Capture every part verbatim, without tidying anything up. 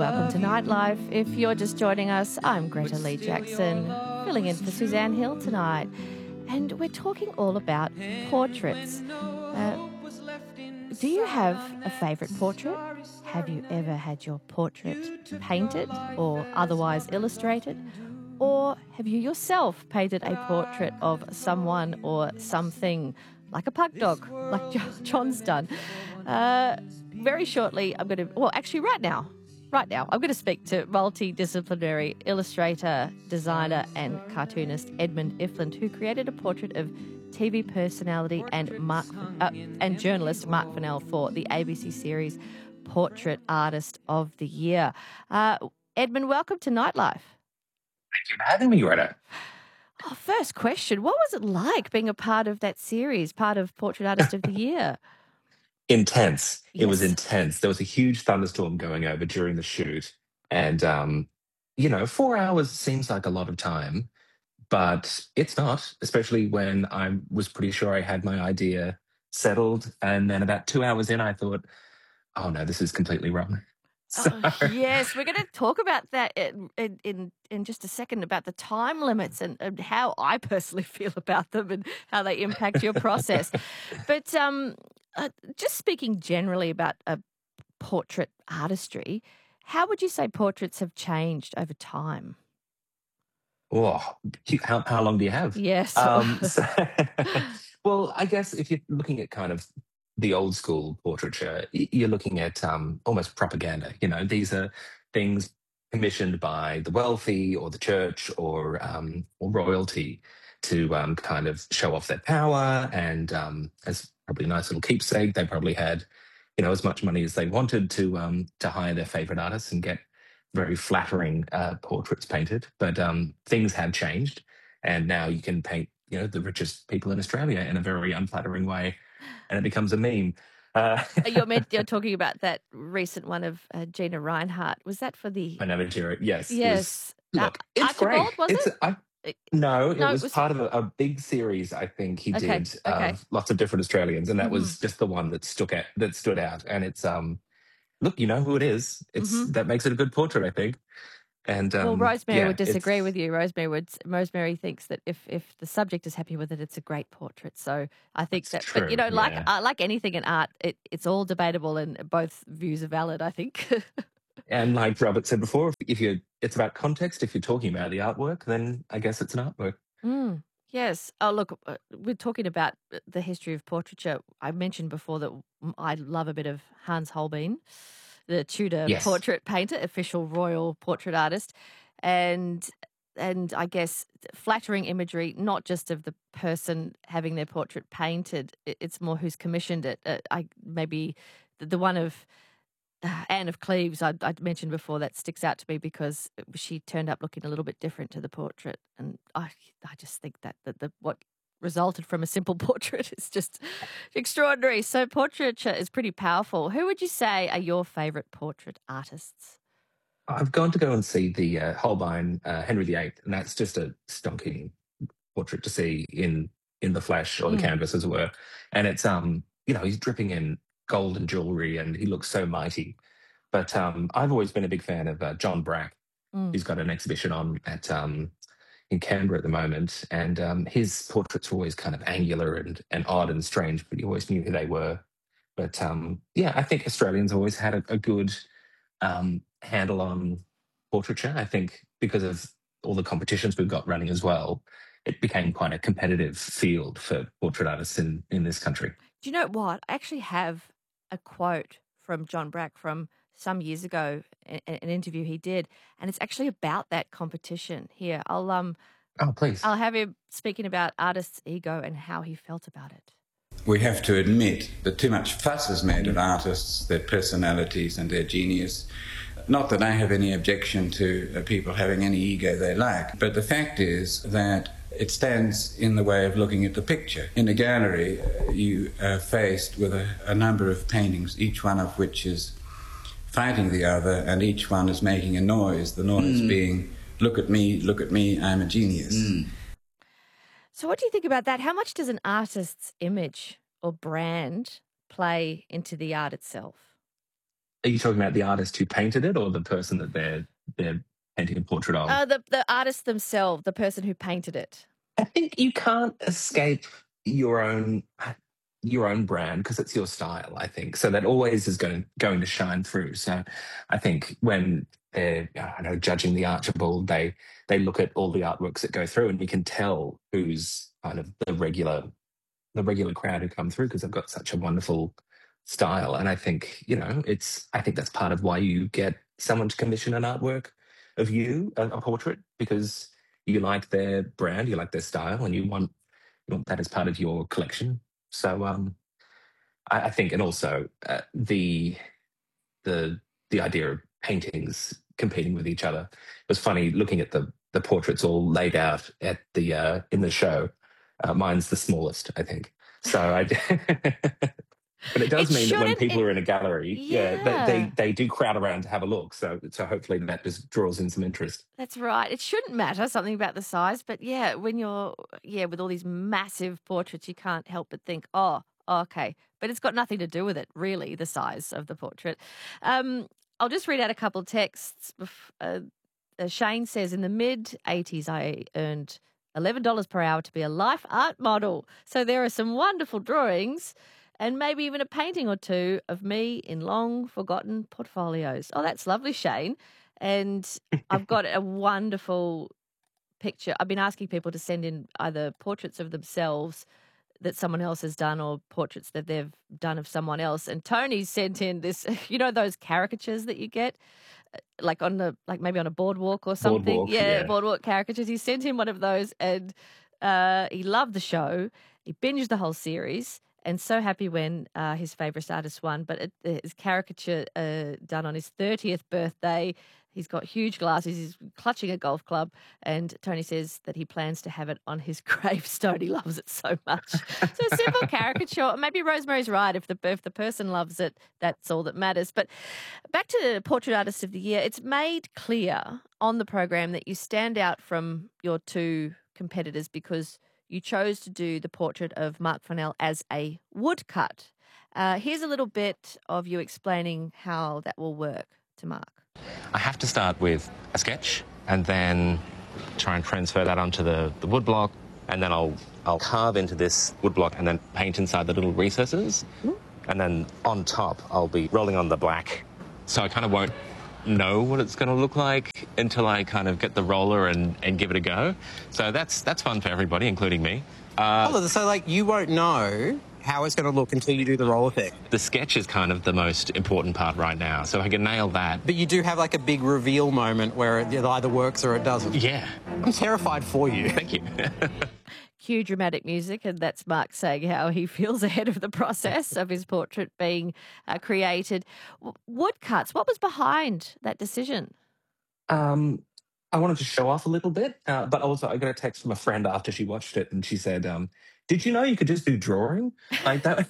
welcome to Nightlife. If you're just joining us, I'm Greta Lee Jackson, filling in for Suzanne Hill tonight. And we're talking all about portraits. Uh, do you have a favourite portrait? Have you ever had your portrait painted or otherwise illustrated? Or have you yourself painted a portrait of someone or something, like a pug dog, like John's done? Uh, very shortly, I'm going to, well, actually right now, right now, I'm going to speak to multidisciplinary illustrator, designer and cartoonist Edmund Ifland, who created a portrait of T V personality and Mark uh, and journalist Mark Fennell for the A B C series Portrait Artist of the Year. Uh, Edmund, welcome to Nightlife. Thank you for having me, Greta. Oh, first question, what was it like being a part of that series, part of Portrait Artist of the Year? Intense. Yes. It was intense. There was a huge thunderstorm going over during the shoot. And, um, you know, four hours seems like a lot of time, but it's not, especially when I was pretty sure I had my idea settled. And then about two hours in, I thought, oh, no, this is completely wrong. So, Oh, yes, we're going to talk about that in, in in in just a second, about the time limits and, and how I personally feel about them and how they impact your process. But um, uh, just speaking generally about a portrait artistry, how would you say portraits have changed over time? oh, how, how long do you have? Yes. Um, so, well, I guess if you're looking at kind of the old school portraiture, y- you're looking at um, almost propaganda. You know, these are things commissioned by the wealthy or the church or um, or royalty to um, kind of show off their power. And um, as probably a nice little keepsake, they probably had, you know, as much money as they wanted to um, to hire their favorite artists and get very flattering uh, portraits painted. But um, things have changed, and now you can paint, you know, the richest people in Australia in a very unflattering way, and it becomes a meme. Uh, you're, meant, you're talking about that recent one of uh, Gina Reinhardt. Was that for the... I never hear it. Yes. It was, Yes. Uh, look, it's Archibald, great. was It's it? I, It- no, it No, it was was... part of a, a big series. I think he Okay, did okay. of lots of different Australians, and that Mhm. was just the one that stuck out. That stood out, and it's um, look, you know who it is. It's Mhm. that makes it a good portrait, I think. And um, Well, Rosemary yeah, would disagree it's with you. Rosemary would. Rosemary thinks that if, if the subject is happy with it, it's a great portrait. So I think it's that, but you true. know, like Yeah. uh, like anything in art, it, it's all debatable, and both views are valid, I think. And like Robert said before, if, if you're, it's about context. If you're talking about the artwork, then I guess it's an artwork. Mm, yes. Oh, look, uh, we're talking about uh, the history of portraiture. I mentioned before that mm, I love a bit of Hans Holbein, the Tudor Yes. portrait painter, official royal portrait artist, and and I guess flattering imagery, not just of the person having their portrait painted. i- It's more who's commissioned it. Uh, I maybe the, the one of uh, Anne of Cleves, I, I mentioned before, that sticks out to me because she turned up looking a little bit different to the portrait, and I, I just think that that the what resulted from a simple portrait is just extraordinary. So portraiture is pretty powerful. Who would you say are your favourite portrait artists? I've gone to go and see the uh, Holbein uh, Henry the Eighth, and that's just a stonking portrait to see in in the flesh or the Mm, canvas, as it were. And it's um, you know, he's dripping in gold and jewelry, and he looks so mighty. But um, I've always been a big fan of uh, John Brack. mm. He's got an exhibition on at um, in Canberra at the moment, and um, his portraits were always kind of angular and and odd and strange, but you always knew who they were. But um, yeah, I think Australians always had a, a good um, handle on portraiture. I think because of all the competitions we've got running as well, it became quite a competitive field for portrait artists in, in this country. Do you know what? I actually have a quote from John Brack from some years ago, a- a- an interview he did, and it's actually about that competition. Here, I'll um, Oh, please. I'll have him speaking about artists' ego and how he felt about it. We have to admit that too much fuss is made of artists, their personalities and their genius. Not that I have any objection to uh, people having any ego they like, but the fact is that it stands in the way of looking at the picture. In a gallery, uh, you are faced with a, a number of paintings, each one of which is fighting the other, and each one is making a noise, the noise mm. being, look at me, look at me, I'm a genius. Mm. So what do you think about that? How much does an artist's image or brand play into the art itself? Are you talking about the artist who painted it or the person that they're they're painting a portrait of? Uh, the the artist themselves, the person who painted it. I think you can't escape your own your own brand because it's your style, I think. So that always is going going to shine through. So I think when they're, I know, judging the Archibald, they they look at all the artworks that go through, and you can tell who's kind of the regular the regular crowd who come through because they've got such a wonderful style. And I think, you know, it's I think that's part of why you get someone to commission an artwork of you, a, a portrait, because you like their brand, you like their style, and you want you want that as part of your collection. So um, I, I think, and also uh, the the the idea of paintings competing with each other. It was funny looking at the the portraits all laid out at the uh, in the show. Uh, mine's the smallest, I think. So I. But it does It mean that when shouldn't- people it- are in a gallery, yeah, Yeah. they, they they do crowd around to have a look. So so hopefully that just draws in some interest. That's right. It shouldn't matter something about the size, but yeah, when you're yeah with all these massive portraits, you can't help but think, oh, okay, but it's got nothing to do with it, really, the size of the portrait. Um, I'll just read out a couple of texts. Bef- Uh, uh, Shane says, in the mid eighties, I earned eleven dollars per hour to be a life art model. So there are some wonderful drawings and maybe even a painting or two of me in long forgotten portfolios. Oh, that's lovely, Shane. And I've got a wonderful picture. I've been asking people to send in either portraits of themselves that someone else has done or portraits that they've done of someone else. And Tony sent in this, you know, those caricatures that you get, uh, like on the, like maybe on a boardwalk or something. Boardwalk, yeah, yeah. boardwalk caricatures. He sent in one of those and uh, he loved the show. He binged the whole series. And so happy when uh, his favourite artist won. But it, his caricature uh, done on his thirtieth birthday. He's got huge glasses. He's clutching a golf club. And Tony says that he plans to have it on his gravestone. He loves it so much. So a simple caricature. Maybe Rosemary's right. If the if the person loves it, that's all that matters. But back to Portrait Artist of the Year. It's made clear on the program that you stand out from your two competitors because you chose to do the portrait of Mark Fennell as a woodcut. Uh, here's a little bit of you explaining how that will work to Mark. I have to start with a sketch and then try and transfer that onto the, the woodblock, and then I'll I'll carve into this woodblock and then paint inside the little recesses. Mm. And then on top, I'll be rolling on the black. So I kind of won't know what it's going to look like until I kind of get the roller and, and give it a go. So that's that's fun for everybody, including me. Uh, oh, so, like, you won't know how it's going to look until you do the roll effect. The sketch is kind of the most important part right now, so if I can nail that. But you do have, like, a big reveal moment where it either works or it doesn't. Yeah. I'm terrified for you. Thank you. Cue dramatic music, and that's Mark saying how he feels ahead of the process of his portrait being uh, created. W- woodcuts, what was behind that decision? Um, I wanted to show off a little bit, uh, but also I got a text from a friend after she watched it, and she said, um, "Did you know you could just do drawing like that?"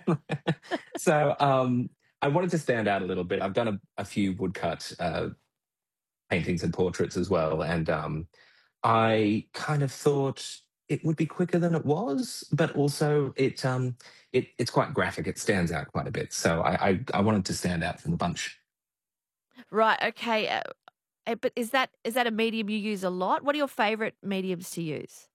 So um, I wanted to stand out a little bit. I've done a, a few woodcut uh, paintings and portraits as well, and um, I kind of thought it would be quicker than it was, but also it um, it it's quite graphic. It stands out quite a bit, so I I, I wanted to stand out from the bunch. Right. Okay. Uh, uh, but is that is that a medium you use a lot? What are your favourite mediums to use?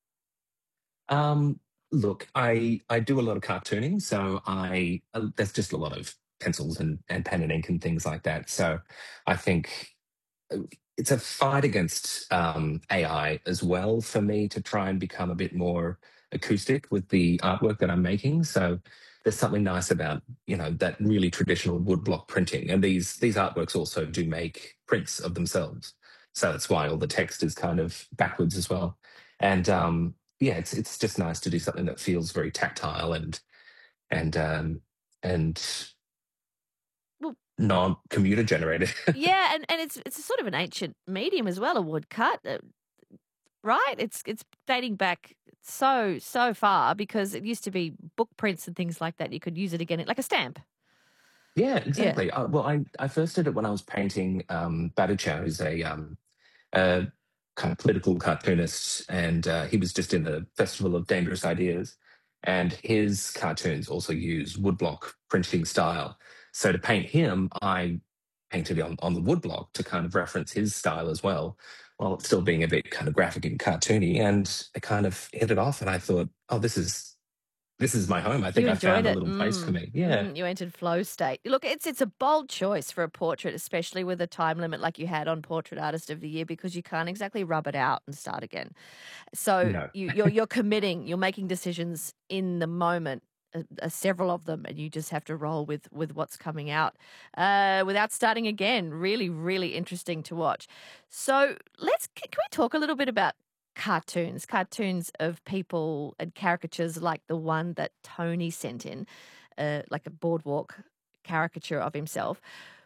Um, look, I I do a lot of cartooning, so I uh, there's just a lot of pencils and, and pen and ink and things like that. So I think it's a fight against um, A I as well for me to try and become a bit more acoustic with the artwork that I'm making. So there's something nice about, you know, that really traditional woodblock printing. And these these artworks also do make prints of themselves. So that's why all the text is kind of backwards as well. And um, yeah, it's it's just nice to do something that feels very tactile and and um, and Well, non-computer generated. yeah, and, and it's it's a sort of an ancient medium as well, a woodcut, uh, right? It's it's dating back so so far because it used to be book prints and things like that. You could use it again, like a stamp. Yeah, exactly. Uh, well, I, I first did it when I was painting um, Bhattacharya, who's a, um, a kind of political cartoonist, and uh, he was just in the Festival of Dangerous Ideas, and his cartoons also use woodblock printing style. So to paint him, I painted on, on the woodblock to kind of reference his style as well, while still being a bit kind of graphic and cartoony. And it kind of hit it off, and I thought, oh, this is this is my home. I think You I enjoyed found a it. little place for Mm, me. Yeah. mm, you entered flow state. Look, it's it's a bold choice for a portrait, especially with a time limit like you had on Portrait Artist of the Year, because you can't exactly rub it out and start again. So No. you, you're you're committing, you're making decisions in the moment, uh, uh, several of them, and you just have to roll with with what's coming out uh, without starting again. Really, really interesting to watch. So let's can we talk a little bit about cartoons, cartoons of people and caricatures like the one that Tony sent in, uh, like a boardwalk caricature of himself.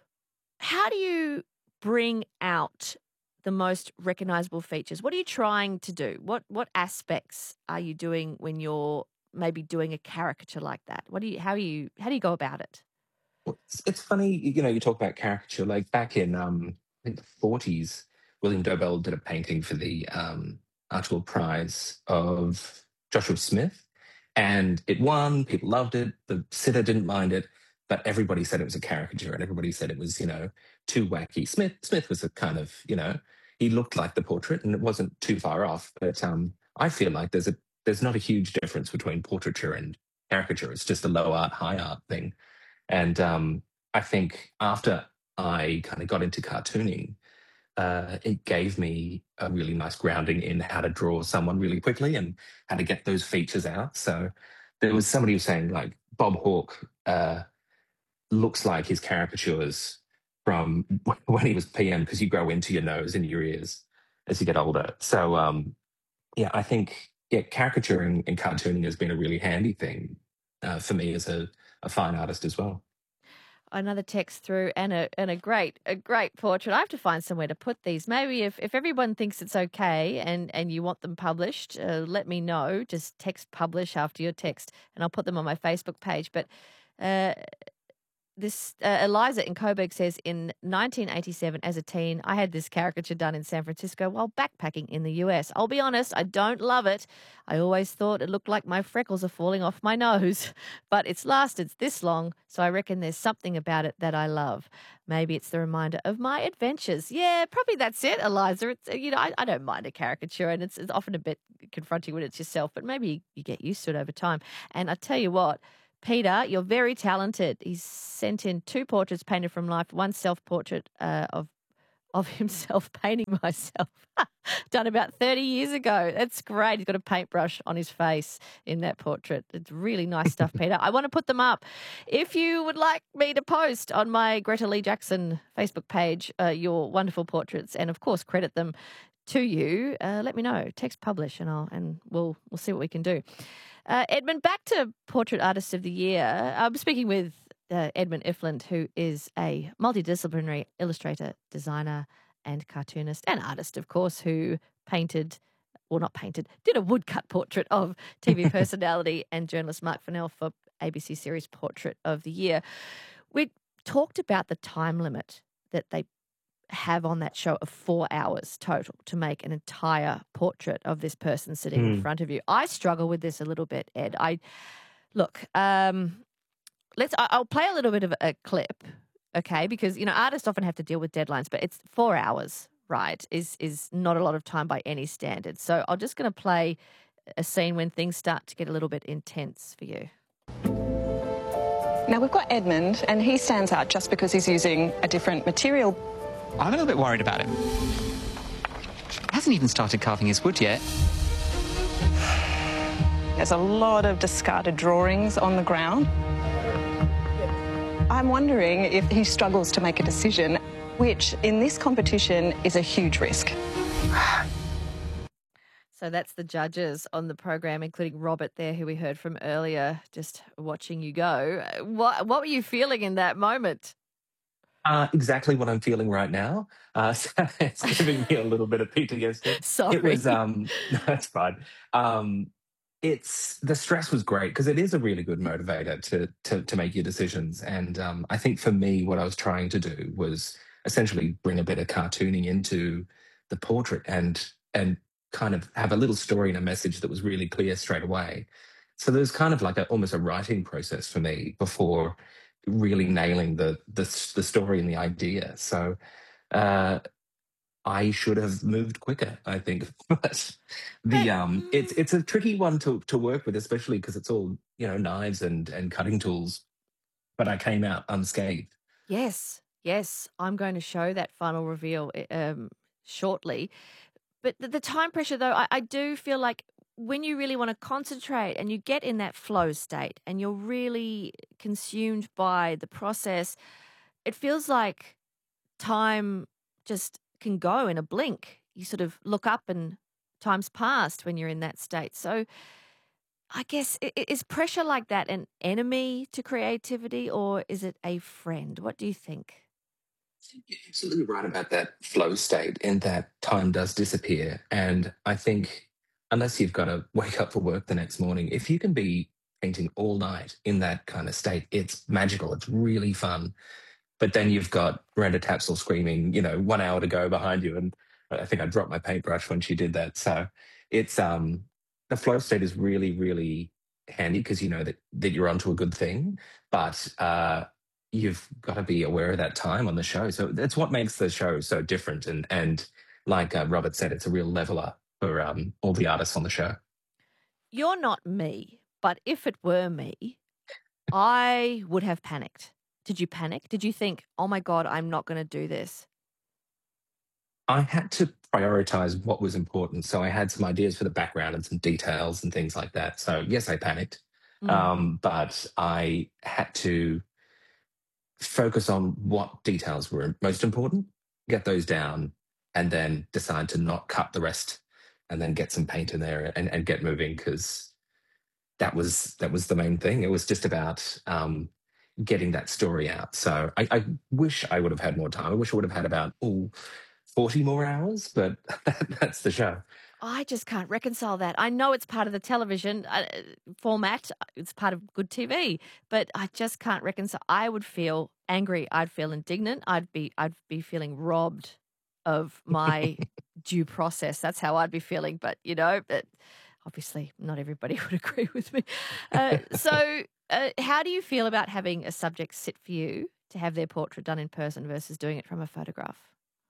How do you bring out the most recognizable features? What are you trying to do? What what aspects are you doing when you're maybe doing a caricature like that? What do you how are you how do you go about it? Well, It's, it's funny, you know, you talk about caricature. Like back in, um, I think the forties, William Dobell did a painting for the um, Archibald Prize of Joshua Smith, and it won. People loved it. The sitter didn't mind it, but everybody said it was a caricature, and everybody said it was, you know, too wacky. Smith Smith was a kind of, you know, he looked like the portrait, and it wasn't too far off. But um, I feel like there's a there's not a huge difference between portraiture and caricature. It's just a low art, high art thing. And um, I think after I kind of got into cartooning, uh, it gave me a really nice grounding in how to draw someone really quickly and how to get those features out. So there was somebody who was saying, like, Bob Hawke uh, looks like his caricatures from when he was P M, because you grow into your nose and your ears as you get older. So um, yeah, I think yeah, caricaturing and cartooning has been a really handy thing uh, for me as a, a fine artist as well. Another text through and a and a great a great portrait. I have to find somewhere to put these. Maybe if, if everyone thinks it's okay and, and you want them published, uh, let me know. Just text publish after your text, and I'll put them on my Facebook page. But uh, this uh, Eliza in Coburg says, in nineteen eighty-seven, as a teen, I had this caricature done in San Francisco while backpacking in the U S. I'll be honest, I don't love it. I always thought it looked like my freckles are falling off my nose, but it's lasted this long, so I reckon there's something about it that I love. Maybe it's the reminder of my adventures. Yeah, probably that's it, Eliza. It's, you know, I, I don't mind a caricature, and it's, it's often a bit confronting when it's yourself, but maybe you get used to it over time. And I tell you what, Peter, you're very talented. He's sent in two portraits painted from life, one self-portrait uh, of of himself painting myself, done about thirty years ago. That's great. He's got a paintbrush on his face in that portrait. It's really nice stuff, Peter. I want to put them up. If you would like me to post on my Greta Lee Jackson Facebook page uh, your wonderful portraits, and, of course, credit them to you, uh, let me know. Text publish, and I'll and we'll we'll see what we can do. Uh, Edmund, back to Portrait Artist of the Year. I'm speaking with uh, Edmund Ifland, who is a multidisciplinary illustrator, designer, and cartoonist, and artist, of course, who painted, well, not painted, did a woodcut portrait of T V personality and journalist Mark Fennell for A B C series Portrait of the Year. We talked about the time limit that they have on that show of four hours total to make an entire portrait of this person sitting mm. in front of you. I struggle with this a little bit, Ed. I look, um, let's. I'll play a little bit of a clip, okay? Because you know artists often have to deal with deadlines, but it's four hours, right? Is is not a lot of time by any standard. So I'm just going to play a scene when things start to get a little bit intense for you. Now we've got Edmund, and he stands out just because he's using a different material. I'm a little bit worried about him. He hasn't even started carving his wood yet. There's a lot of discarded drawings on the ground. I'm wondering if he struggles to make a decision, which in this competition is a huge risk. So that's the judges on the program, including Robert there, who we heard from earlier, just watching you go. What, what were you feeling in that moment? Uh, exactly what I'm feeling right now. Uh, so it's giving me a little bit of P T S D. Sorry. It was, um, no, that's fine. Um, it's, the stress was great because it is a really good motivator to, to, to make your decisions. And um, I think for me, what I was trying to do was essentially bring a bit of cartooning into the portrait and, and kind of have a little story and a message that was really clear straight away. So there was kind of like a, almost a writing process for me before really nailing the the, the story and the idea. So uh, I should have moved quicker, I think. But the But um, it's mm, it's a tricky one to to work with, especially because it's all, you know, knives and and cutting tools. But I came out unscathed. yes, yes, I'm going to show that final reveal i- um, shortly. But the, the time pressure, though, I, I do feel like when you really want to concentrate and you get in that flow state and you're really consumed by the process, it feels like time just can go in a blink. You sort of look up and time's passed when you're in that state. So I guess i- i- is pressure like that an enemy to creativity or is it a friend? What do you think? You're absolutely right about that flow state, in that time does disappear. And I think unless you've got to wake up for work the next morning, if you can be painting all night in that kind of state, it's magical. It's really fun. But then you've got Miranda Tapsell screaming, you know, one hour to go behind you. And I think I dropped my paintbrush when she did that. So it's um the flow state is really, really handy because you know that that you're onto a good thing. But uh you've got to be aware of that time on the show. So that's what makes the show so different. And and like uh, Robert said, it's a real leveler for um all the artists on the show. You're not me, but if it were me, I would have panicked. Did you panic? Did you think, oh my God, I'm not going to do this? I had to prioritize what was important. So I had some ideas for the background and some details and things like that. So yes, I panicked. Mm. Um, but I had to focus on what details were most important, get those down, and then decide to not cut the rest and then get some paint in there and, and get moving, because that was that was the main thing. It was just about um, getting that story out. So I, I wish I would have had more time. I wish I would have had about oh, forty more hours, but that's the show. I just can't reconcile that. I know it's part of the television uh, format, it's part of good T V, but I just can't reconcile. I would feel angry. I'd feel indignant. I'd be, I'd be feeling robbed of my due process. That's how I'd be feeling. But you know, but obviously, not everybody would agree with me. Uh, so, uh, how do you feel about having a subject sit for you to have their portrait done in person versus doing it from a photograph?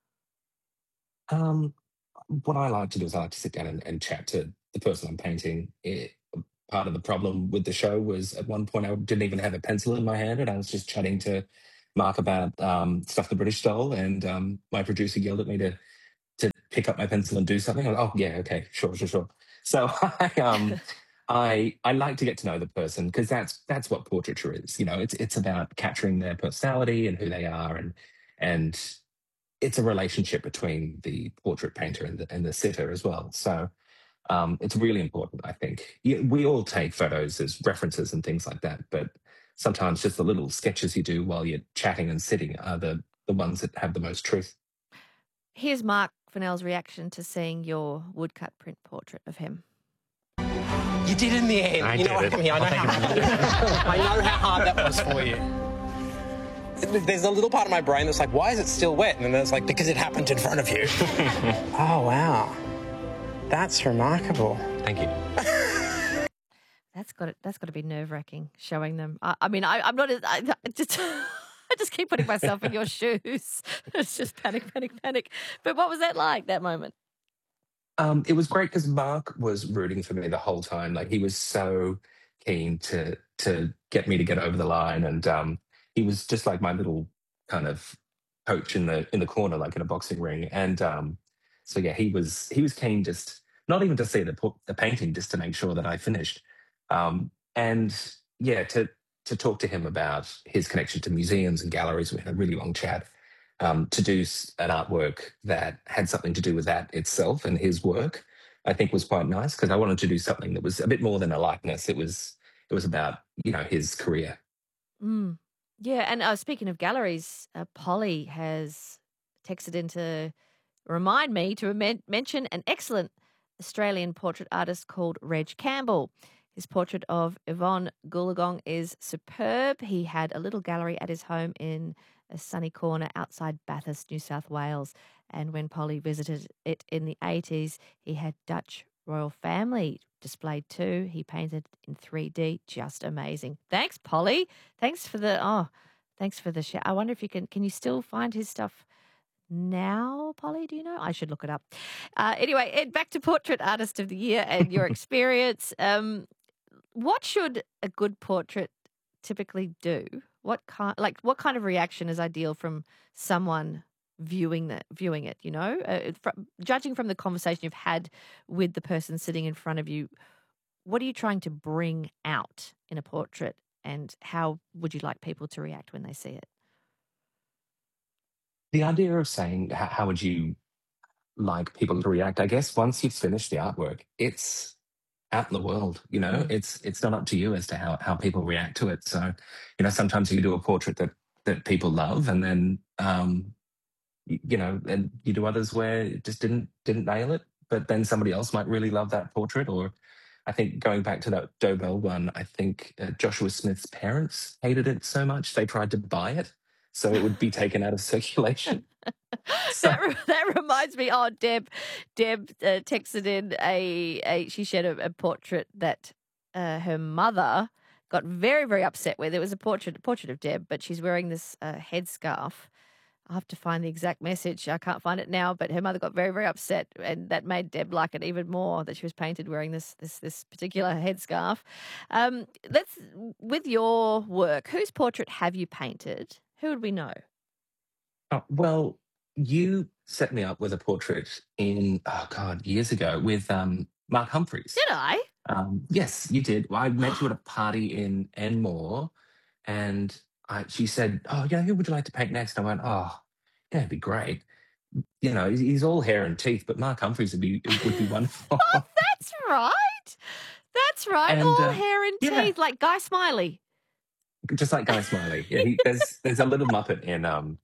Um, what I like to do is I like to sit down and, and chat to the person I'm painting. It, part of the problem with the show was at one point I didn't even have a pencil in my hand, and I was just chatting to Mark about um, stuff the British stole, and um, my producer yelled at me to to pick up my pencil and do something. I was, oh yeah, okay, sure, sure, sure. So I um I I like to get to know the person, because that's that's what portraiture is. You know, it's it's about capturing their personality and who they are, and and it's a relationship between the portrait painter and the, and the sitter as well. So um, it's really important, I think. Yeah, we all take photos as references and things like that, but sometimes just the little sketches you do while you're chatting and sitting are the, the ones that have the most truth. Here's Mark Fennell's reaction to seeing your woodcut print portrait of him. You did in the end. I you know did what it. I mean? I know, Oh, thank how you very hard, I know how hard that was for you. There's a little part of my brain that's like, why is it still wet? And then it's like, because it happened in front of you. Oh, wow. That's remarkable. Thank you. That's got it. That's got to be nerve wracking showing them. I, I mean, I, I'm not. I, I just, I just keep putting myself in your shoes. It's just panic, panic, panic. But what was that like? That moment? Um, it was great because Mark was rooting for me the whole time. Like, he was so keen to to get me to get over the line, and um, he was just like my little kind of coach in the in the corner, like in a boxing ring. And um, so yeah, he was he was keen, just not even to see the po- the painting, just to make sure that I finished. Um, and yeah, to to talk to him about his connection to museums and galleries. We had a really long chat. Um, to do s- an artwork that had something to do with that itself and his work, I think was quite nice, because I wanted to do something that was a bit more than a likeness. It was it was about, you know, his career. Mm. Yeah. And uh, speaking of galleries, uh, Polly has texted in to remind me to men- mention an excellent Australian portrait artist called Reg Campbell. His portrait of Yvonne Goolagong is superb. He had a little gallery at his home in a sunny corner outside Bathurst, New South Wales. And when Polly visited it in the eighties, he had Dutch royal family displayed too. He painted in three D, just amazing. Thanks, Polly. Thanks for the oh, thanks for the share. I wonder if you can can you still find his stuff now, Polly? Do you know? I should look it up. Uh, anyway, Ed, back to Portrait Artist of the Year and your experience. Um, what should a good portrait typically do? What kind, like, what kind of reaction is ideal from someone viewing that, viewing it? You know, uh, from, judging from the conversation you've had with the person sitting in front of you, what are you trying to bring out in a portrait, and how would you like people to react when they see it? The idea of saying how, how would you like people to react, I guess once you've finished the artwork, it's out in the world, you know, Mm. it's it's not up to you as to how, how people react to it. So, you know, sometimes you do a portrait that that people love, and then um y- you know, and you do others where it just didn't didn't nail it, but then somebody else might really love that portrait. Or I think going back to that Dobell one, I think uh, Joshua Smith's parents hated it so much they tried to buy it so it would be taken out of circulation. So that, re- that reminds me. Oh, Deb, Deb uh, texted in a, a she shared a, a portrait that uh, her mother got very, very upset with. It was a portrait, a portrait of Deb, but she's wearing this uh, headscarf. I have to find the exact message. I can't find it now, but her mother got very, very upset, and that made Deb like it even more that she was painted wearing this this this particular headscarf. Um, let's with your work. Whose portrait have you painted? Who would we know? Oh, well, you set me up with a portrait in, oh God, years ago with um, Mark Humphreys. Did I? Um, yes, you did. Well, I met you at a party in Enmore, and I, she said, "Oh, yeah, who would you like to paint next?" I went, "Oh, yeah, it'd be great. You know, he's, he's all hair and teeth, but Mark Humphreys would be would be wonderful." Oh, that's right. That's right. And, All uh, hair and yeah. teeth, like Guy Smiley. Just like Guy Smiley. Yeah, he, there's there's a little Muppet in um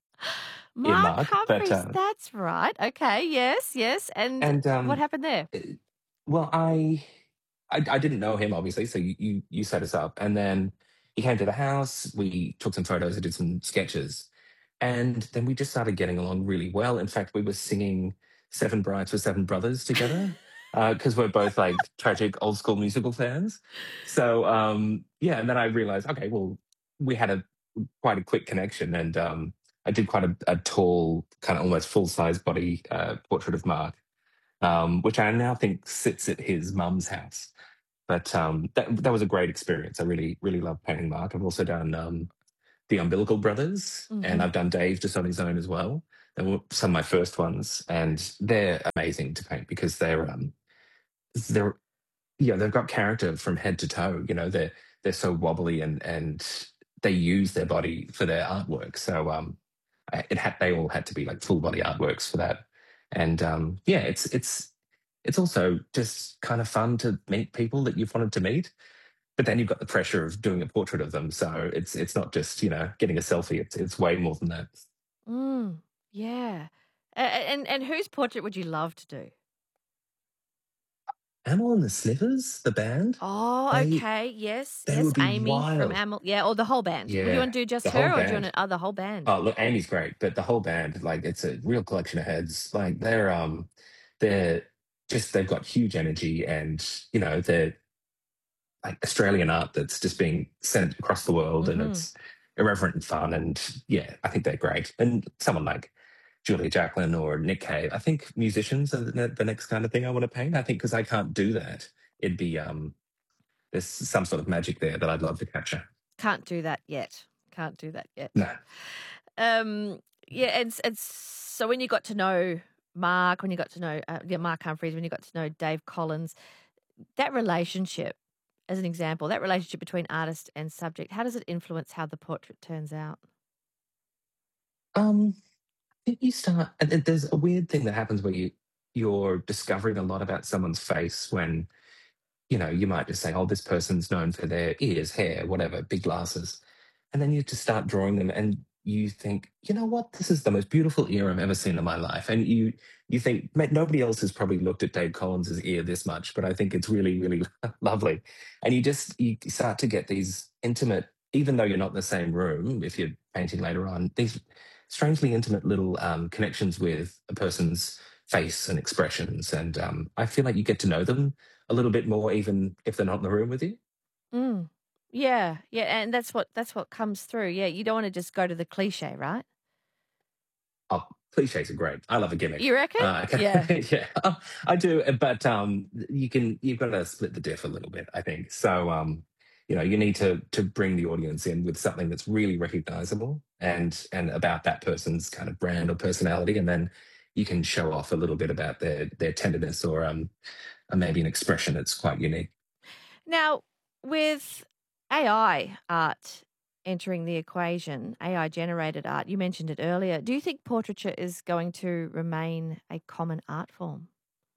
Mark Mark, Humphreys, but, uh, that's right. Okay, yes, yes. And, and um, what happened there? Uh, Well, I, I I didn't know him obviously, so you, you you set us up, and then he came to the house. We took some photos and did some sketches, and then we just started getting along really well. In fact, we were singing Seven Brides for Seven Brothers together because we're both like tragic old school musical fans. So um, yeah, and then I realized, okay, well, we had a quite a quick connection, and um, I did quite a, a tall, kind of almost full size body uh, portrait of Mark, um, which I now think sits at his mum's house. But um, that that was a great experience. I really really love painting Mark. I've also done um, the Umbilical Brothers, Mhm. and I've done Dave just on his own as well. They were some of my first ones, and they're amazing to paint because they're um, they're yeah they've got character from head to toe. You know, they're they're so wobbly, and and they use their body for their artwork. So um, I- it had they all had to be like full body artworks for that. And um, yeah, it's it's it's also just kind of fun to meet people that you've wanted to meet, but then you've got the pressure of doing a portrait of them. So it's it's not just, you know, getting a selfie. It's it's way more than that. Mm, yeah. A- a- And and whose portrait would you love to do? Amel and the Sniffers, the band. Oh, They- okay. Yes. they yes. would be Amy from wild. Amel. Yeah, or the whole band. Would you Yeah, want to do just the her, whole or do you want band. to, oh, the whole band? Oh, look, Amy's great, but the whole band, like, it's a real collection of heads. Like, they're um, they're just they've got huge energy, and you know, they're like Australian art that's just being sent across the world, Mhm. and it's irreverent and fun. And yeah, I think they're great. And someone like Julia Jacqueline or Nick Cave, I think musicians are the, the next kind of thing I want to paint. I think because I can't do that, it'd be um, there's some sort of magic there that I'd love to capture. Can't do that yet. Can't do that yet. No. Um, yeah, and, s- and so when you got to know Mark, when you got to know uh, yeah, Mark Humphreys, when you got to know Dave Collins, that relationship, as an example, that relationship between artist and subject, how does it influence how the portrait turns out? Um, I think you start. and th- There's a weird thing that happens where you you're discovering a lot about someone's face when you know you might just say, "Oh, this person's known for their ears, hair, whatever, big glasses," and then you just start drawing them, and you think, "You know what? This is the most beautiful ear I've ever seen in my life." And you you think "Mate, nobody else has probably looked at Dave Collins's ear this much, but I think it's really, really lovely. And you just you start to get these intimate, even though you're not in the same room, if you're painting later on, these strangely intimate little um, connections with a person's face and expressions. And um, I feel like you get to know them a little bit more, even if they're not in the room with you. Mm. Yeah, yeah, and that's what that's what comes through. Yeah, you don't want to just go to the cliche, right? Oh, cliches are great. I love a gimmick. You reckon? Uh, Yeah. yeah, I do. But um, you can you've got to split the diff a little bit, I think. So um, you know, you need to to bring the audience in with something that's really recognizable and and about that person's kind of brand or personality, and then you can show off a little bit about their their tenderness or um, or maybe an expression that's quite unique. Now, with A I art entering the equation, A I generated art, you mentioned it earlier. Do you think portraiture is going to remain a common art form?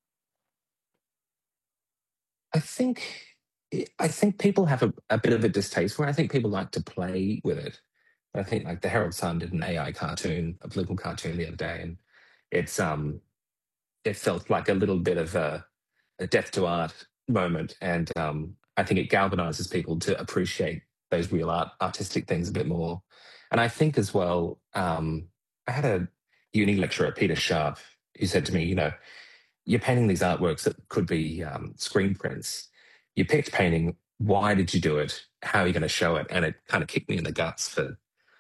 I think I think people have a, a bit of a distaste for it. I think people like to play with it. I think like the Herald Sun did an A I cartoon, a political cartoon the other day, and it's um it felt like a little bit of a, a death to art moment, and um I think it galvanizes people to appreciate those real art artistic things a bit more. And I think as well, um, I had a uni lecturer, Peter Sharp, who said to me, you know, you're painting these artworks that could be um, screen prints. You picked painting. Why did you do it? How are you going to show it? And it kind of kicked me in the guts for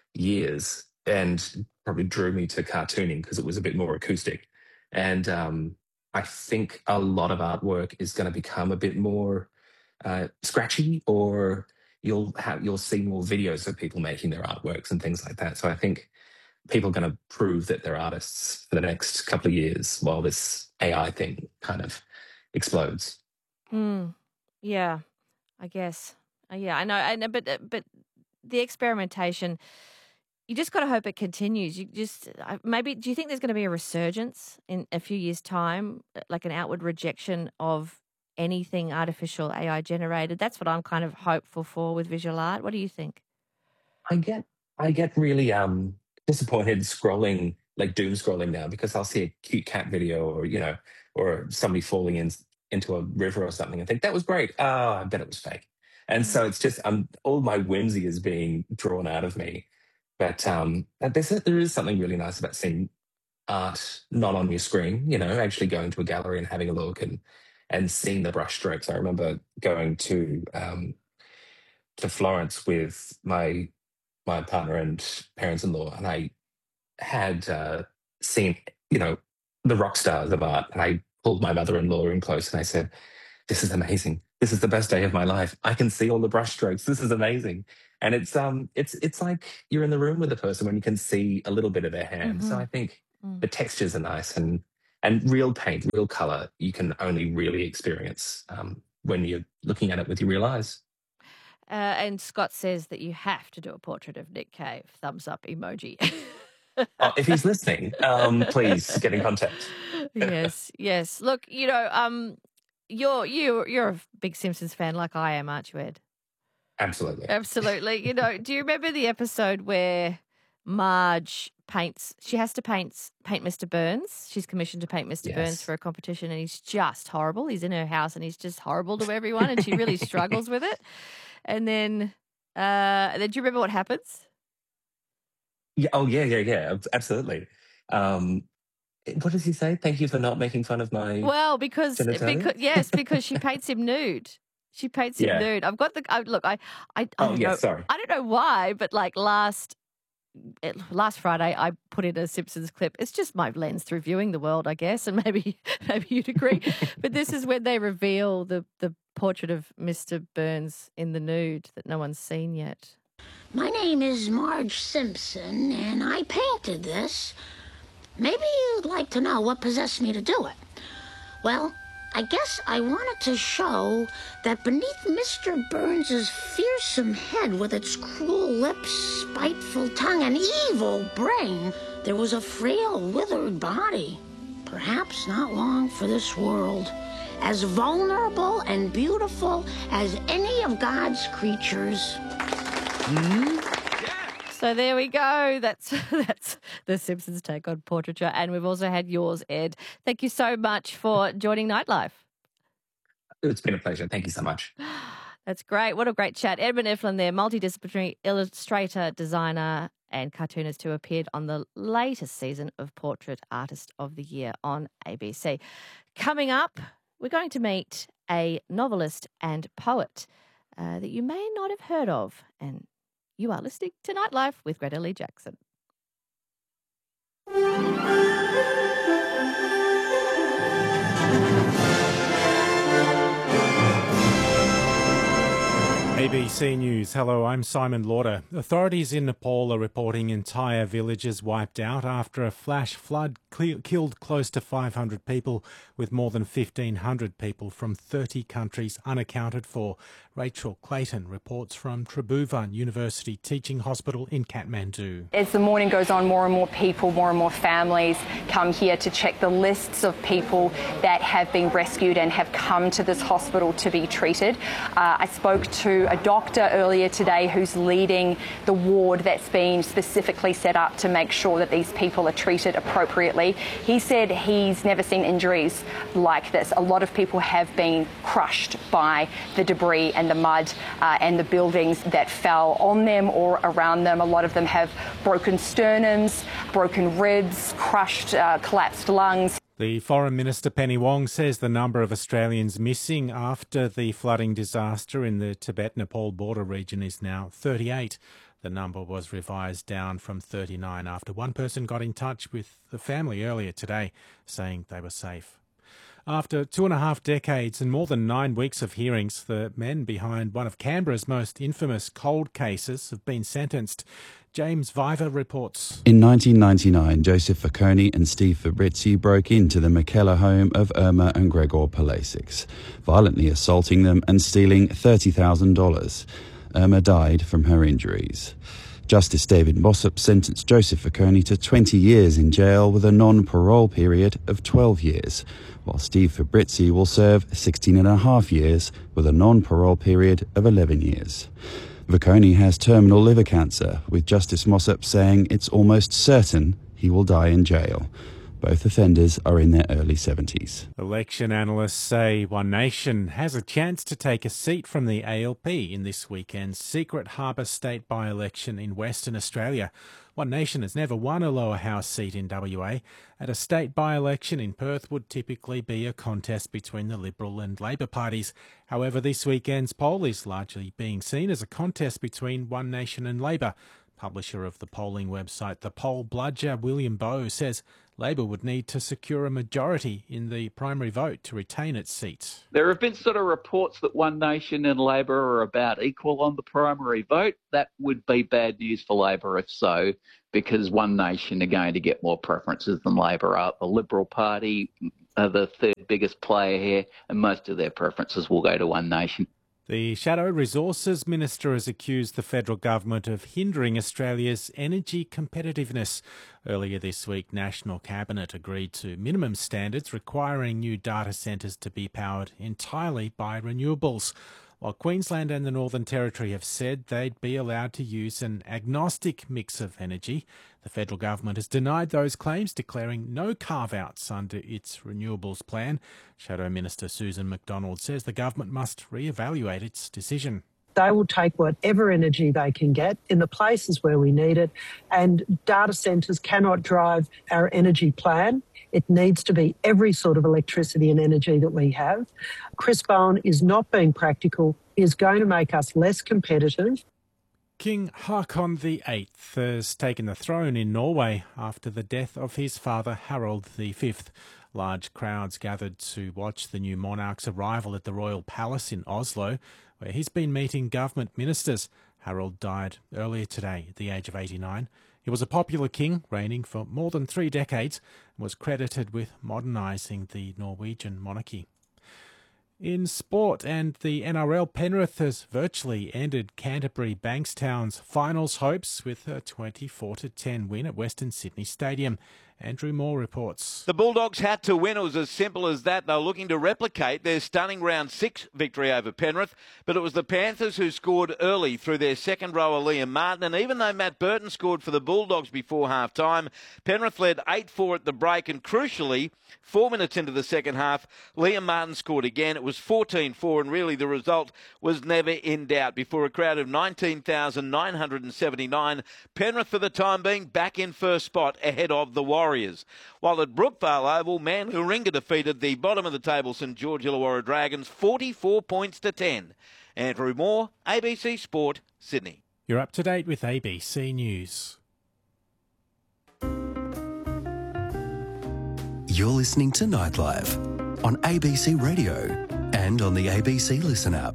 years and probably drew me to cartooning because it was a bit more acoustic. And um, I think a lot of artwork is going to become a bit more uh, scratchy, or you'll have you'll see more videos of people making their artworks and things like that. So I think people are going to prove that they're artists for the next couple of years while this A I thing kind of explodes. Mm. Yeah, I guess. Uh, yeah, I know. I know, but uh, but the experimentation, you just got to hope it continues. You just uh, maybe. Do you think there's going to be a resurgence in a few years' time, like an outward rejection of anything artificial A I generated? That's what I'm kind of hopeful for with visual art. What do you think? I get I get really um disappointed scrolling, like doom scrolling now, because I'll see a cute cat video or, you know, or somebody falling in into a river or something and think that was great. Oh, I bet it was fake. And so it's just um all my whimsy is being drawn out of me. But um there's there is something really nice about seeing art not on your screen, you know, actually going to a gallery and having a look and and seeing the brushstrokes. I remember going to um to Florence with my my partner and parents-in-law, and I had uh, seen, you know, the rock stars of art, and I pulled my mother-in-law in close, and I said, "This is amazing. This is the best day of my life. I can see all the brushstrokes. This is amazing." And it's um, it's it's like you're in the room with the person when you can see a little bit of their hand. Mm-hmm. So I think Mm. the textures are nice, and and real paint, real color, you can only really experience um, when you're looking at it with your real eyes. Uh, and Scott says that you have to do a portrait of Nick Cave. Thumbs up emoji. Oh, if he's listening, um, please get in contact. Yes, yes. Look, you know, um, you're you you're a big Simpsons fan like I am, aren't you, Ed? Absolutely. Absolutely. You know, do you remember the episode where Marge paints? She has to paint paint Mister Burns. She's commissioned to paint Mister Yes. Burns for a competition, and he's just horrible. He's in her house, and he's just horrible to everyone, and she really struggles with it. And then, uh, then do you remember what happens? Yeah. Oh, yeah, yeah, yeah. ab- Absolutely. Um, what does he say? Thank you for not making fun of my. Well, because genitalia? because yes, because she paints him nude. She paints him Yeah. nude. I've got the I, look. I I, I Oh, don't yeah. know. Sorry. I don't know why, but like last it, last Friday, I put in a Simpsons clip. It's just my lens through viewing the world, I guess, and maybe maybe you'd agree. But this is when they reveal the the portrait of Mister Burns in the nude that no one's seen yet. My name is Marge Simpson, and I painted this. Maybe you'd like to know what possessed me to do it. Well, I guess I wanted to show that beneath Mister Burns's fearsome head with its cruel lips, spiteful tongue, and evil brain, there was a frail, withered body, perhaps not long for this world, as vulnerable and beautiful as any of God's creatures. So there we go. That's that's the Simpsons take on portraiture, and we've also had yours, Ed. Thank you so much for joining Nightlife. It's been a pleasure. Thank you so much. That's great. What a great chat. Edmund Eflin there, multidisciplinary illustrator, designer, and cartoonist who appeared on the latest season of Portrait Artist of the Year on A B C. Coming up, we're going to meet a novelist and poet uh, that you may not have heard of. And you are listening to Nightlife with Greta Lee Jackson. A B C News. Hello, I'm Simon Lauder. Authorities in Nepal are reporting entire villages wiped out after a flash flood cl- killed close to five hundred people, with more than fifteen hundred people from thirty countries unaccounted for. Rachel Clayton reports from Tribhuvan University Teaching Hospital in Kathmandu. As the morning goes on, more and more people, more and more families come here to check the lists of people that have been rescued and have come to this hospital to be treated. Uh, I spoke to a doctor earlier today who's leading the ward that's been specifically set up to make sure that these people are treated appropriately. He said he's never seen injuries like this. A lot of people have been crushed by the debris and the mud uh, and the buildings that fell on them or around them. A lot of them have broken sternums, broken ribs, crushed, uh, collapsed lungs. The Foreign Minister Penny Wong says the number of Australians missing after the flooding disaster in the Tibet-Nepal border region is now thirty-eight. The number was revised down from thirty-nine after one person got in touch with the family earlier today, saying they were safe. After two and a half decades and more than nine weeks of hearings, the men behind one of Canberra's most infamous cold cases have been sentenced. James Viver reports. In nineteen ninety-nine, Joseph Vakoni and Steve Fabrizzi broke into the Mackellar home of Irma and Gregor Palasics, violently assaulting them and stealing thirty thousand dollars. Irma died from her injuries. Justice David Mossop sentenced Joseph Vakoni to twenty years in jail with a non-parole period of twelve years, while Steve Fabrizzi will serve sixteen and a half years with a non-parole period of eleven years. Vakoni has terminal liver cancer, with Justice Mossop saying it's almost certain he will die in jail. Both offenders are in their early seventies. Election analysts say One Nation has a chance to take a seat from the A L P in this weekend's Secret Harbour State by-election in Western Australia. One Nation has never won a lower house seat in W A. At a state by-election in Perth would typically be a contest between the Liberal and Labor parties. However, this weekend's poll is largely being seen as a contest between One Nation and Labor. Publisher of the polling website The Poll Bludger, William Bowe, says Labor would need to secure a majority in the primary vote to retain its seats. There have been sort of reports that One Nation and Labor are about equal on the primary vote. That would be bad news for Labor if so, because One Nation are going to get more preferences than Labor are. The Liberal Party are the third biggest player here, and most of their preferences will go to One Nation. The Shadow Resources Minister has accused the federal government of hindering Australia's energy competitiveness. Earlier this week, National Cabinet agreed to minimum standards requiring new data centres to be powered entirely by renewables, while Queensland and the Northern Territory have said they'd be allowed to use an agnostic mix of energy. The federal government has denied those claims, declaring no carve-outs under its renewables plan. Shadow Minister Susan McDonald says the government must re-evaluate its decision. They will take whatever energy they can get in the places where we need it, and data centres cannot drive our energy plan. It needs to be every sort of electricity and energy that we have. Chris Bowen is not being practical. He is going to make us less competitive. King Haakon the Eighth has taken the throne in Norway after the death of his father Harald the Fifth. Large crowds gathered to watch the new monarch's arrival at the royal palace in Oslo, where he's been meeting government ministers. Harald died earlier today at the age of eighty-nine. He was a popular king, reigning for more than three decades, and was credited with modernising the Norwegian monarchy. In sport, and the N R L, Penrith has virtually ended Canterbury Bankstown's finals hopes with a twenty-four to ten win at Western Sydney Stadium. Andrew Moore reports. The Bulldogs had to win. It was as simple as that. They were looking to replicate their stunning round six victory over Penrith, but it was the Panthers who scored early through their second rower Liam Martin, and even though Matt Burton scored for the Bulldogs before half-time, Penrith led eight four at the break, and crucially, four minutes into the second half, Liam Martin scored again. It was fourteen four, and really the result was never in doubt. Before a crowd of nineteen thousand nine hundred seventy-nine, Penrith for the time being back in first spot ahead of the Warriors. While at Brookvale Oval, Manuringa defeated the bottom of the table St George Illawarra Dragons forty-four points to ten. Andrew Moore, A B C Sport, Sydney. You're up to date with A B C News. You're listening to Nightlife on A B C Radio and on the A B C Listen app.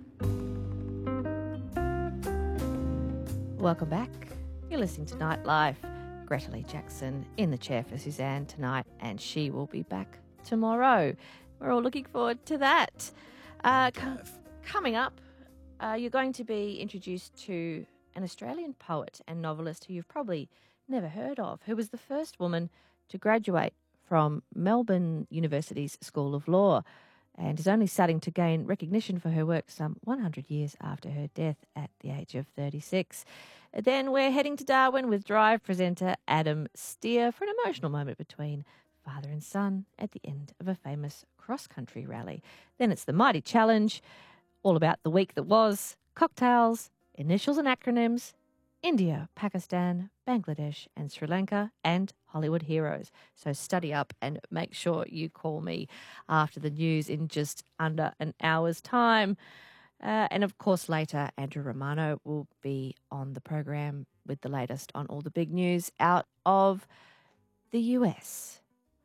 Welcome back. You're listening to Nightlife. Greta Lee Jackson in the chair for Suzanne tonight, and she will be back tomorrow. We're all looking forward to that. Uh, co- coming up, uh, you're going to be introduced to an Australian poet and novelist who you've probably never heard of, who was the first woman to graduate from Melbourne University's School of Law and is only starting to gain recognition for her work some one hundred years after her death at the age of thirty-six. Then we're heading to Darwin with Drive presenter Adam Steer for an emotional moment between father and son at the end of a famous cross-country rally. Then it's the Mighty Challenge, all about the week that was, cocktails, initials and acronyms, India, Pakistan, Bangladesh and Sri Lanka, and Hollywood heroes. So study up and make sure you call me after the news in just under an hour's time. Uh, and, of course, later, Andrew Romano will be on the program with the latest on all the big news out of the U S.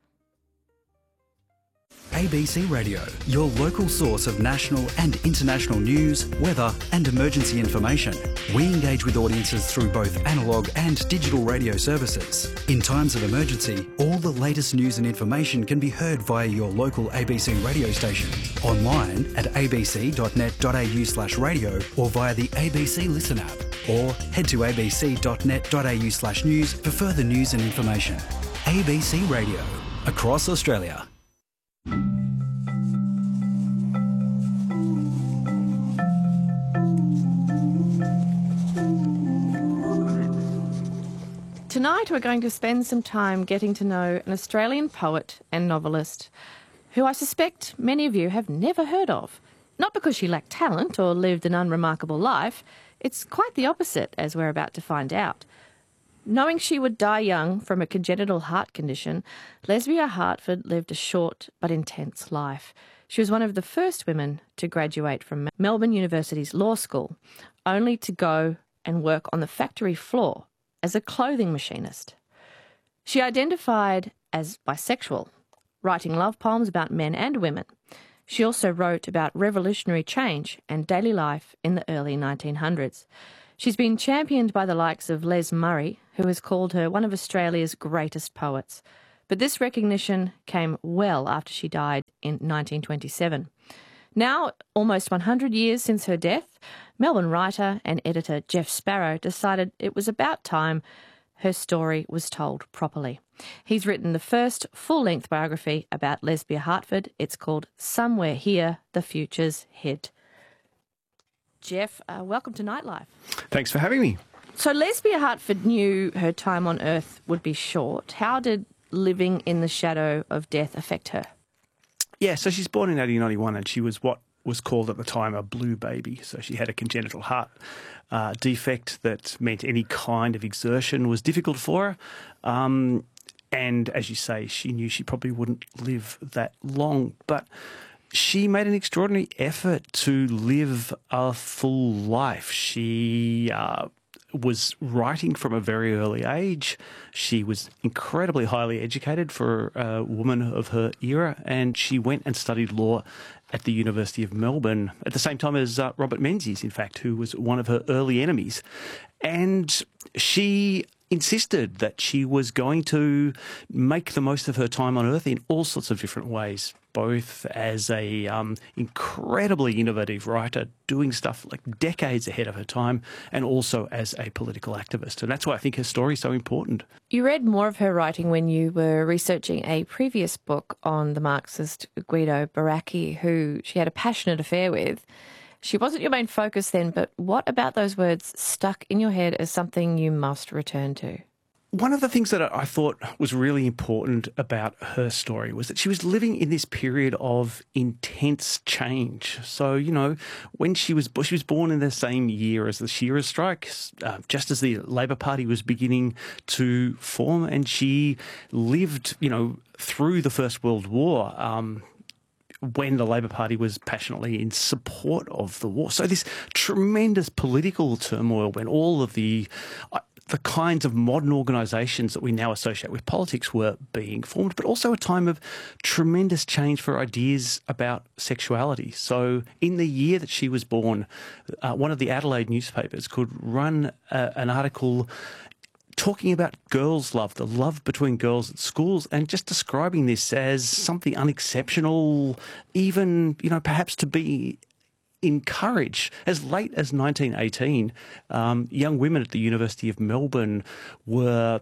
A B C Radio, your local source of national and international news, weather and emergency information. We engage with audiences through both analogue and digital radio services. In times of emergency, all the latest news and information can be heard via your local A B C radio station, online at abc.net.au slash radio or via the A B C Listen app, or head to abc.net.au slash news for further news and information. A B C Radio, across Australia. Tonight we're going to spend some time getting to know an Australian poet and novelist who I suspect many of you have never heard of. Not because she lacked talent or lived an unremarkable life, it's quite the opposite, as we're about to find out. Knowing she would die young from a congenital heart condition, Lesbia Hartford lived a short but intense life. She was one of the first women to graduate from Melbourne University's law school, only to go and work on the factory floor as a clothing machinist. She identified as bisexual, writing love poems about men and women. She also wrote about revolutionary change and daily life in the early nineteen hundreds. She's been championed by the likes of Les Murray, who has called her one of Australia's greatest poets. But this recognition came well after she died in nineteen twenty-seven. Now, almost one hundred years since her death, Melbourne writer and editor Jeff Sparrow decided it was about time her story was told properly. He's written the first full-length biography about Lesbia Hartford. It's called Somewhere Here, The Future's Hid. Jeff, uh, welcome to Nightlife. Thanks for having me. So Lesbia Hartford knew her time on Earth would be short. How did living in the shadow of death affect her? Yeah, so she's born in eighteen ninety-one and she was what was called at the time a blue baby. So she had a congenital heart uh, defect that meant any kind of exertion was difficult for her. Um, and as you say, she knew she probably wouldn't live that long. But she made an extraordinary effort to live a full life. She uh, was writing from a very early age. She was incredibly highly educated for a woman of her era, and she went and studied law at the University of Melbourne at the same time as uh, Robert Menzies, in fact, who was one of her early enemies. And she insisted that she was going to make the most of her time on Earth in all sorts of different ways, both as a um, incredibly innovative writer, doing stuff like decades ahead of her time, and also as a political activist. And that's why I think her story is so important. You read more of her writing when you were researching a previous book on the Marxist Guido Baracchi, who she had a passionate affair with. She wasn't your main focus then, but what about those words stuck in your head as something you must return to? One of the things that I thought was really important about her story was that she was living in this period of intense change. So, you know, when she was she was born in the same year as the Shearers' strike, uh, just as the Labor Party was beginning to form, and she lived, you know, through the First World War, um, when the Labor Party was passionately in support of the war. So this tremendous political turmoil when all of the uh, the kinds of modern organisations that we now associate with politics were being formed, but also a time of tremendous change for ideas about sexuality. So in the year that she was born, uh, one of the Adelaide newspapers could run uh, an article talking about girls' love, the love between girls at schools, and just describing this as something unexceptional, even, you know, perhaps to be encouraged. As late as nineteen eighteen, um, young women at the University of Melbourne were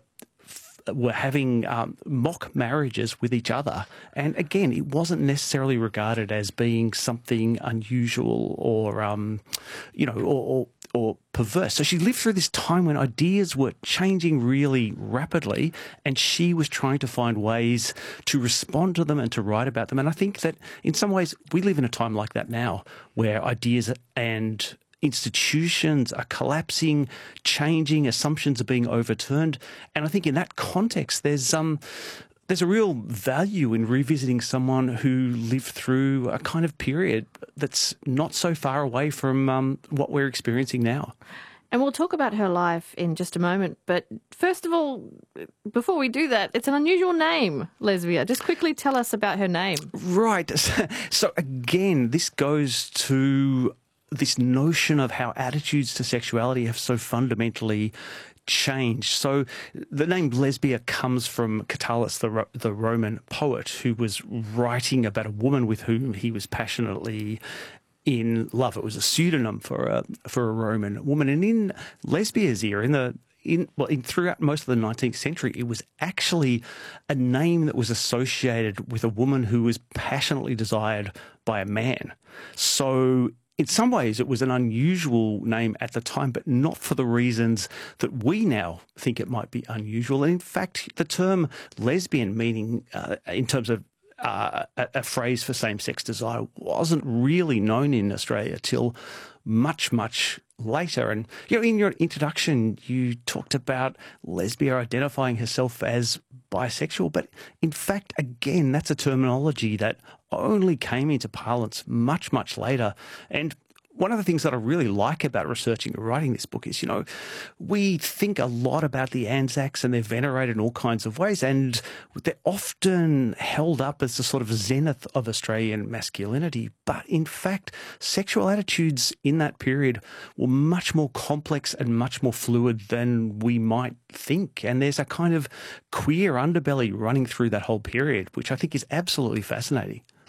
were having um, mock marriages with each other. And again, it wasn't necessarily regarded as being something unusual or, um, you know, or, or, or perverse. So she lived through this time when ideas were changing really rapidly, and she was trying to find ways to respond to them and to write about them. And I think that in some ways we live in a time like that now, where ideas and institutions are collapsing, changing, assumptions are being overturned. And I think in that context, there's um, there's a real value in revisiting someone who lived through a kind of period that's not so far away from um, what we're experiencing now. And we'll talk about her life in just a moment. But first of all, before we do that, it's an unusual name, Lesbia. Just quickly tell us about her name. Right. So again, this goes to this notion of how attitudes to sexuality have so fundamentally changed. So the name Lesbia comes from Catullus, the, Ro- the Roman poet, who was writing about a woman with whom he was passionately in love. It was a pseudonym for a for a Roman woman. And in Lesbia's era, in the in well, in throughout most of the nineteenth century, it was actually a name that was associated with a woman who was passionately desired by a man. So in some ways, it was an unusual name at the time, but not for the reasons that we now think it might be unusual. And in fact, the term lesbian, meaning uh, in terms of uh, a, a phrase for same-sex desire, wasn't really known in Australia till much, much later. And, you know, in your introduction, you talked about Lesbia identifying herself as bisexual, but in fact, again, that's a terminology that only came into parlance much, much later. And one of the things that I really like about researching and writing this book is, you know, we think a lot about the Anzacs and they're venerated in all kinds of ways, and they're often held up as the sort of zenith of Australian masculinity. But in fact, sexual attitudes in that period were much more complex and much more fluid than we might think. And there's a kind of queer underbelly running through that whole period, which I think is absolutely fascinating.